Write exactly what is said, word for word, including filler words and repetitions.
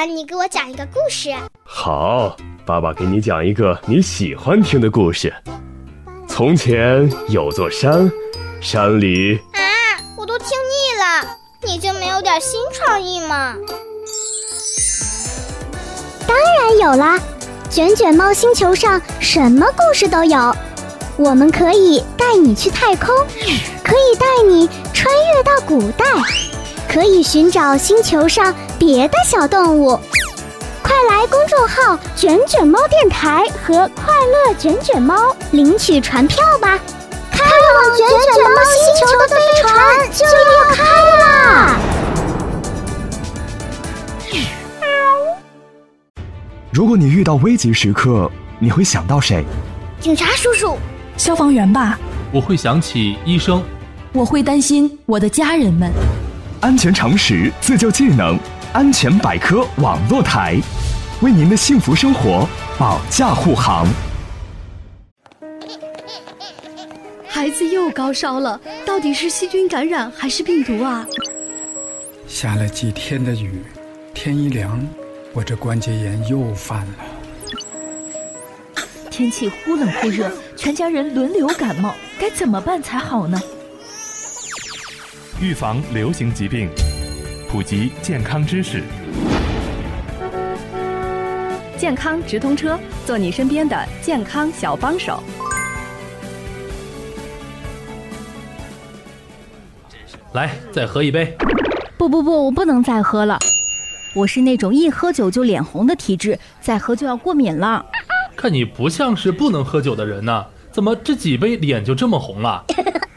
你给我讲一个故事。 好，爸爸给你讲一个你喜欢听的故事。从前有座山，山里…… 啊，我都听腻了，你就没有点新创意吗？ 当然有啦，卷卷猫星球上什么故事都有。我们可以带你去太空，可以带你穿越到古代，可以寻找星球上别的小动物。快来公众号卷卷猫电台和快乐卷卷猫领取船票吧，开往卷卷猫星球的飞船就要开啦！ 如果你遇到危急时刻，你会想到谁？ 警察叔叔。 消防员吧。 我会想起医生。 我会担心我的家人们。 安全常识，自救技能，安全百科网络台，为您的幸福生活保驾护航。 孩子又高烧了，到底是细菌感染还是病毒啊？ 下了几天的雨，天一凉，我这关节炎又犯了。 天气忽冷忽热，全家人轮流感冒，该怎么办才好呢？ 预防流行疾病，普及健康知识。 健康直通车，做你身边的健康小帮手。 来，再喝一杯。 不不不，我不能再喝了。我是那种一喝酒就脸红的体质，再喝就要过敏了。 看你不像是不能喝酒的人呢，怎么这几杯脸就这么红了？